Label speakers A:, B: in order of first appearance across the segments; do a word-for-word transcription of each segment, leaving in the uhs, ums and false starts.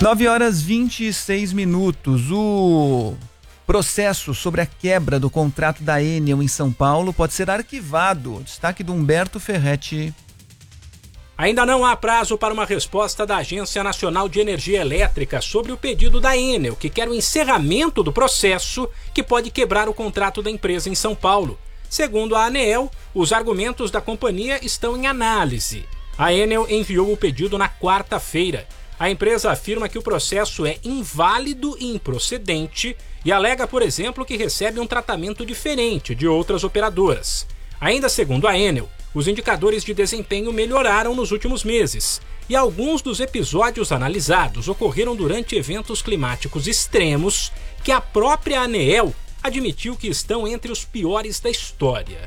A: nove horas e vinte e seis minutos. O processo sobre a quebra do contrato da Enel em São Paulo pode ser arquivado. Destaque do Humberto Ferretti.
B: Ainda não há prazo para uma resposta da Agência Nacional de Energia Elétrica sobre o pedido da Enel, que quer o encerramento do processo que pode quebrar o contrato da empresa em São Paulo. Segundo a ANEEL, os argumentos da companhia estão em análise. A Enel enviou o pedido na quarta-feira. A empresa afirma que o processo é inválido e improcedente e alega, por exemplo, que recebe um tratamento diferente de outras operadoras. Ainda segundo a Enel, os indicadores de desempenho melhoraram nos últimos meses e alguns dos episódios analisados ocorreram durante eventos climáticos extremos que a própria ANEEL admitiu que estão entre os piores da história.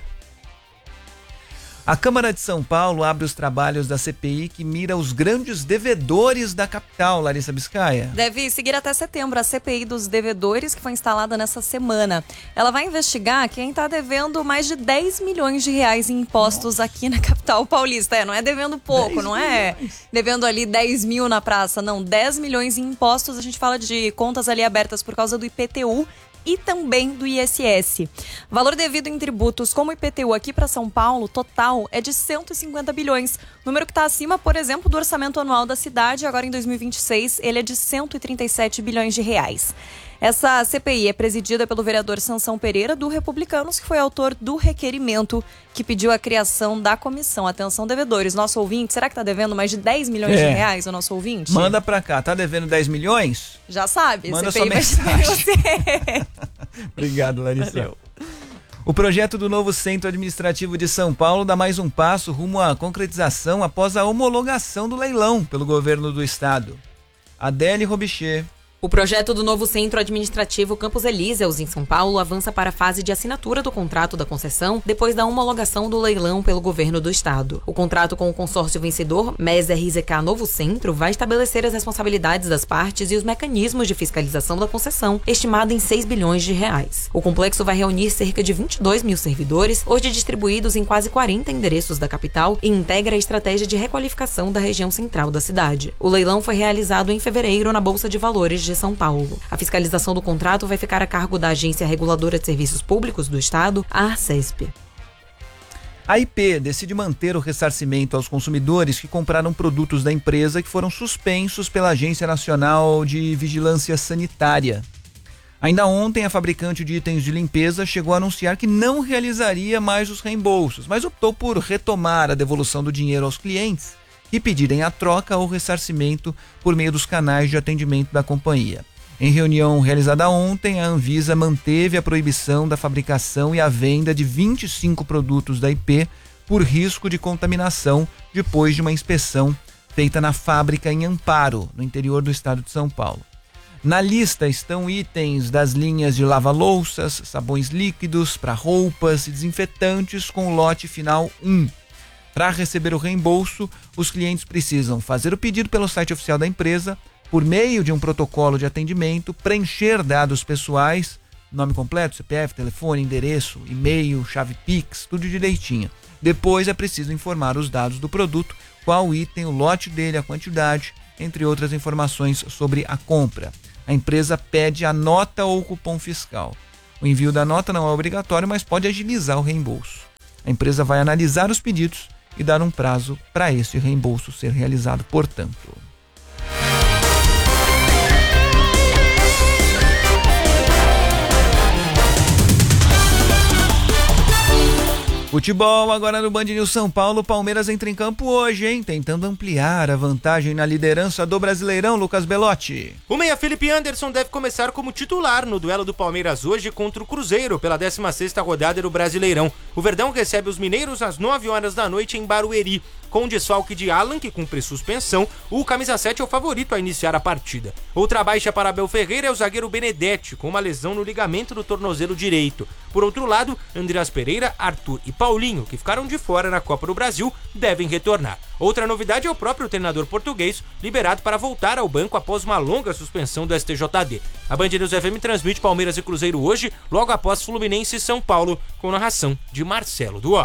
A: A Câmara de São Paulo abre os trabalhos da C P I que mira os grandes devedores da capital, Larissa Biscaia.
C: Deve seguir até setembro a C P I dos devedores, que foi instalada nessa semana. Ela vai investigar quem está devendo mais de dez milhões de reais em impostos. Nossa. Aqui na capital paulista. É, não é devendo pouco, não é milhões. Devendo ali dez mil na praça, não, dez milhões em impostos. A gente fala de contas ali abertas por causa do I P T U e também do I S S. Valor devido em tributos como I P T U aqui para São Paulo, total, é de cento e cinquenta bilhões. Número que está acima, por exemplo, do orçamento anual da cidade. Agora em dois mil e vinte e seis, ele é de cento e trinta e sete bilhões de reais. Essa C P I é presidida pelo vereador Sansão Pereira, do Republicanos, que foi autor do requerimento que pediu a criação da comissão. Atenção, devedores. Nosso ouvinte, será que está devendo mais de dez milhões é. de reais o nosso ouvinte?
A: Manda pra cá. Tá devendo dez milhões?
C: Já sabe.
A: Manda
C: C P I
A: sua
C: vai
A: mensagem. Obrigado, Larissa.
C: Valeu.
A: O projeto do novo Centro Administrativo de São Paulo dá mais um passo rumo à concretização após a homologação do leilão pelo governo do estado. Adele Robichê.
D: O projeto do novo Centro Administrativo Campos Elíseos, em São Paulo, avança para a fase de assinatura do contrato da concessão depois da homologação do leilão pelo governo do estado. O contrato com o consórcio vencedor, M E S R Z K Novo Centro, vai estabelecer as responsabilidades das partes e os mecanismos de fiscalização da concessão, estimada em seis bilhões de reais. O complexo vai reunir cerca de vinte e dois mil servidores, hoje distribuídos em quase quarenta endereços da capital, e integra a estratégia de requalificação da região central da cidade. O leilão foi realizado em fevereiro na Bolsa de Valores de São Paulo. A fiscalização do contrato vai ficar a cargo da Agência Reguladora de Serviços Públicos do Estado, a Arcesp.
A: A I P decide manter o ressarcimento aos consumidores que compraram produtos da empresa que foram suspensos pela Agência Nacional de Vigilância Sanitária. Ainda ontem, a fabricante de itens de limpeza chegou a anunciar que não realizaria mais os reembolsos, mas optou por retomar a devolução do dinheiro aos clientes e pedirem a troca ou ressarcimento por meio dos canais de atendimento da companhia. Em reunião realizada ontem, a Anvisa manteve a proibição da fabricação e a venda de vinte e cinco produtos da I P por risco de contaminação depois de uma inspeção feita na fábrica em Amparo, no interior do estado de São Paulo. Na lista estão itens das linhas de lava-louças, sabões líquidos para roupas e desinfetantes com o lote final um. Para receber o reembolso, os clientes precisam fazer o pedido pelo site oficial da empresa, por meio de um protocolo de atendimento, preencher dados pessoais, nome completo, C P F, telefone, endereço, e-mail, chave Pix, tudo direitinho. Depois é preciso informar os dados do produto, qual item, o lote dele, a quantidade, entre outras informações sobre a compra. A empresa pede a nota ou cupom fiscal. O envio da nota não é obrigatório, mas pode agilizar o reembolso. A empresa vai analisar os pedidos e dar um prazo para este reembolso ser realizado, portanto. Futebol, agora no Band News São Paulo, Palmeiras entra em campo hoje, hein? Tentando ampliar a vantagem na liderança do Brasileirão, Lucas Belotti.
E: O meia Felipe Anderson deve começar como titular no duelo do Palmeiras hoje contra o Cruzeiro, pela décima sexta rodada do Brasileirão. O Verdão recebe os mineiros às nove horas da noite em Barueri. Com o desfalque de Alan, que cumpre suspensão, o camisa sete é o favorito a iniciar a partida. Outra baixa para Abel Ferreira é o zagueiro Benedetti, com uma lesão no ligamento do tornozelo direito. Por outro lado, Andreas Pereira, Arthur e Paulinho, que ficaram de fora na Copa do Brasil, devem retornar. Outra novidade é o próprio treinador português, liberado para voltar ao banco após uma longa suspensão do S T J D. A Band News F M transmite Palmeiras e Cruzeiro hoje, logo após Fluminense e São Paulo, com narração de Marcelo Duó.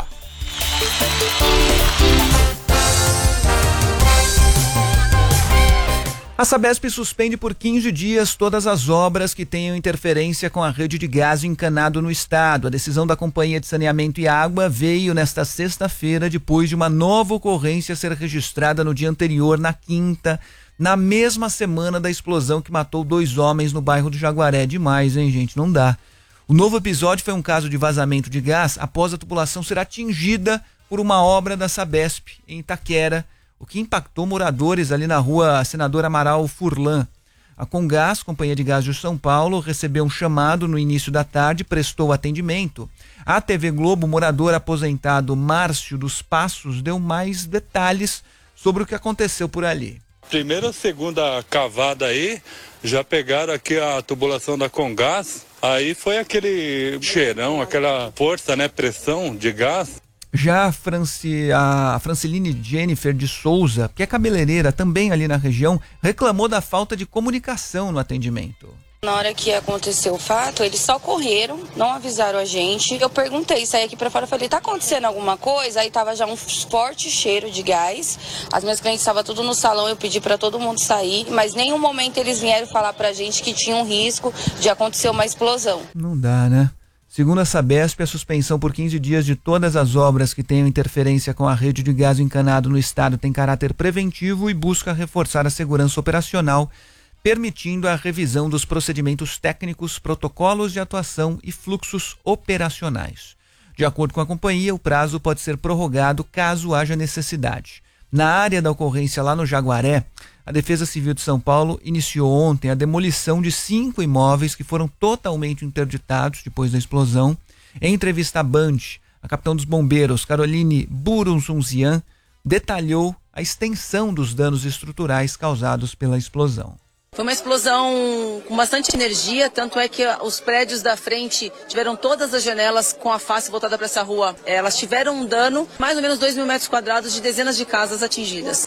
A: A Sabesp suspende por quinze dias todas as obras que tenham interferência com a rede de gás encanado no estado. A decisão da Companhia de Saneamento e Água veio nesta sexta-feira, depois de uma nova ocorrência ser registrada no dia anterior, na quinta, na mesma semana da explosão que matou dois homens no bairro do Jaguaré. Demais, hein, gente? Não dá. O novo episódio foi um caso de vazamento de gás após a tubulação ser atingida por uma obra da Sabesp em Itaquera, o que impactou moradores ali na rua Senador Amaral Furlan. A Comgás, Companhia de Gás de São Paulo, recebeu um chamado no início da tarde e prestou atendimento. A T V Globo, morador aposentado Márcio dos Passos, deu mais detalhes sobre o que aconteceu por ali.
F: Primeira, segunda cavada aí, já pegaram aqui a tubulação da Comgás, aí foi aquele cheirão, aquela força, né, pressão de gás.
A: Já a, Franci, a Franciline Jennifer de Souza, que é cabeleireira também ali na região, reclamou da falta de comunicação no atendimento.
G: Na hora que aconteceu o fato, eles só correram, não avisaram a gente. Eu perguntei, saí aqui pra fora, falei, tá acontecendo alguma coisa? Aí tava já um forte cheiro de gás. As minhas clientes estavam tudo no salão, eu pedi pra todo mundo sair, mas em nenhum momento eles vieram falar pra gente que tinha um risco de acontecer uma explosão.
A: Não dá, né? Segundo a Sabesp, a suspensão por quinze dias de todas as obras que tenham interferência com a rede de gás encanado no estado tem caráter preventivo e busca reforçar a segurança operacional, permitindo a revisão dos procedimentos técnicos, protocolos de atuação e fluxos operacionais. De acordo com a companhia, o prazo pode ser prorrogado caso haja necessidade. Na área da ocorrência lá no Jaguaré, a Defesa Civil de São Paulo iniciou ontem a demolição de cinco imóveis que foram totalmente interditados depois da explosão. Em entrevista à Band, a capitão dos bombeiros, Caroline Burunzunzian, detalhou a extensão dos danos estruturais causados pela explosão.
H: Foi uma explosão com bastante energia, tanto é que os prédios da frente tiveram todas as janelas com a face voltada para essa rua. Elas tiveram um dano, mais ou menos dois mil metros quadrados de dezenas de casas atingidas.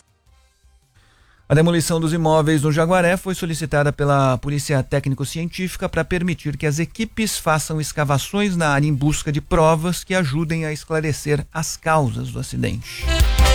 A: A demolição dos imóveis no Jaguaré foi solicitada pela Polícia Técnico-Científica para permitir que as equipes façam escavações na área em busca de provas que ajudem a esclarecer as causas do acidente.